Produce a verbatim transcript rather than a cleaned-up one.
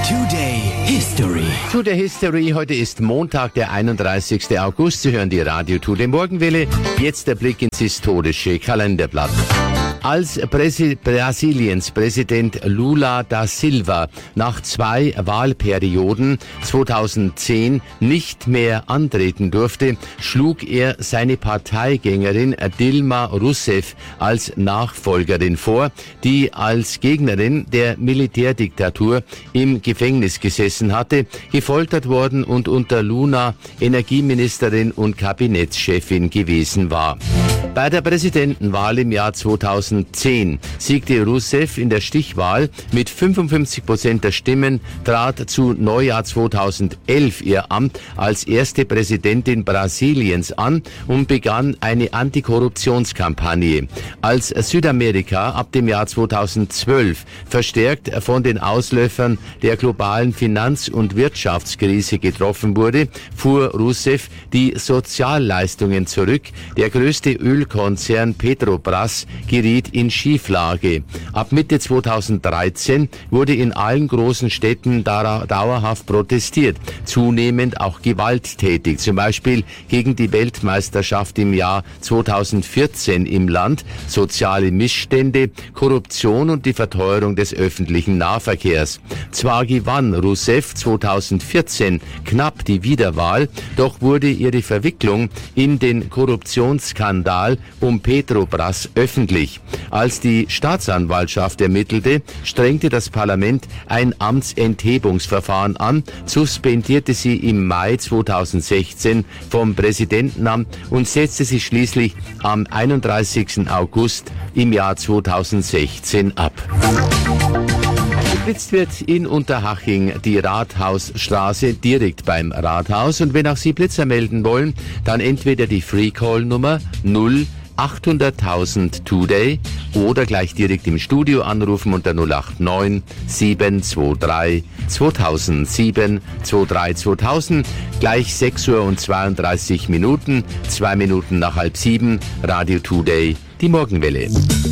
Today History. Today History. Heute ist Montag, der einunddreißigsten August. Sie hören die Radio Today Morgenwelle. Jetzt der Blick ins historische Kalenderblatt. Als Präsi- Brasiliens Präsident Lula da Silva nach zwei Wahlperioden zweitausendzehn nicht mehr antreten durfte, schlug er seine Parteigängerin Dilma Rousseff als Nachfolgerin vor, die als Gegnerin der Militärdiktatur im Gefängnis gesessen hatte, gefoltert worden und unter Lula Energieministerin und Kabinettschefin gewesen war. Bei der Präsidentenwahl im Jahr zweitausendzehn siegte Rousseff in der Stichwahl mit fünfundfünfzig Prozent der Stimmen, trat zu Neujahr zweitausendelf ihr Amt als erste Präsidentin Brasiliens an und begann eine Antikorruptionskampagne. Als Südamerika ab dem Jahr zweitausendzwölf verstärkt von den Auslöfern der globalen Finanz- und Wirtschaftskrise getroffen wurde, fuhr Rousseff die Sozialleistungen zurück. Der größte Ölkonzern Petrobras geriet in Schieflage. Ab Mitte zweitausenddreizehn wurde in allen großen Städten dauerhaft protestiert, zunehmend auch gewalttätig, zum Beispiel gegen die Weltmeisterschaft im Jahr zweitausendvierzehn im Land, soziale Missstände, Korruption und die Verteuerung des öffentlichen Nahverkehrs. Zwar gewann Rousseff zweitausendvierzehn knapp die Wiederwahl, doch wurde ihre Verwicklung in den Korruptionsskandal um Petrobras öffentlich. Als die Staatsanwaltschaft ermittelte, strengte das Parlament ein Amtsenthebungsverfahren an, suspendierte sie im Mai zweitausendsechzehn vom Präsidentenamt und setzte sie schließlich am einunddreißigsten August im Jahr zweitausendsechzehn ab. Geblitzt wird in Unterhaching die Rathausstraße direkt beim Rathaus. Und wenn auch Sie Blitzer melden wollen, dann entweder die Free-Call-Nummer null achthunderttausend Today oder gleich direkt im Studio anrufen unter null acht neun sieben zwei drei zweitausendsieben zwei drei zweitausend. Gleich sechs Uhr und zweiunddreißig Minuten, zwei Minuten nach halb sieben, Radio Today, die Morgenwelle.